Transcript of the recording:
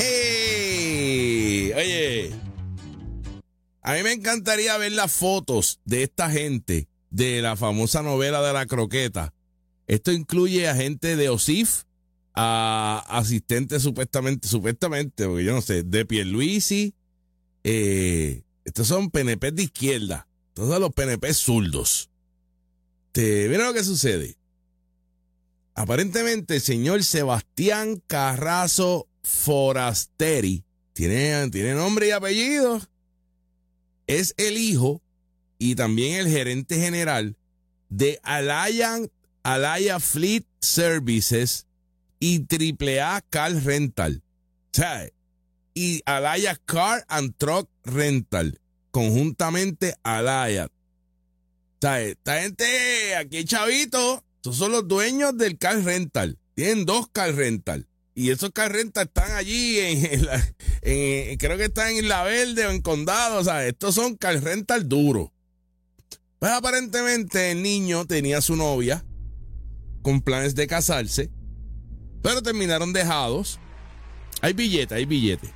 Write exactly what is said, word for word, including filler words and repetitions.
¡Hey! Oye, a mí me encantaría ver las fotos de esta gente de la famosa novela de la croqueta. Esto incluye a gente de O S I F, a asistentes supuestamente, supuestamente, porque yo no sé, de Pierluisi. Eh, estos son P N P de izquierda. Estos son los P N P zurdos. Te, mira lo que sucede. Aparentemente el señor Sebastián Carrazo Forasteri, tiene, tiene nombre y apellido, es el hijo y también el gerente general de Alliance, Alliance Fleet Services y triple A Car Rental. O sea, y Alliance Car and Truck Rental, conjuntamente Alliance. O sea, esta gente, aquí chavito, estos son los dueños del Car Rental. Tienen dos Car Rental. Y esos Car Rental están allí, en, en la, en, creo que están en Isla Verde o en Condado. O sea, estos son Car Rental duros. Pues aparentemente el niño tenía su novia con planes de casarse, pero terminaron dejados. Hay billetes, hay billetes.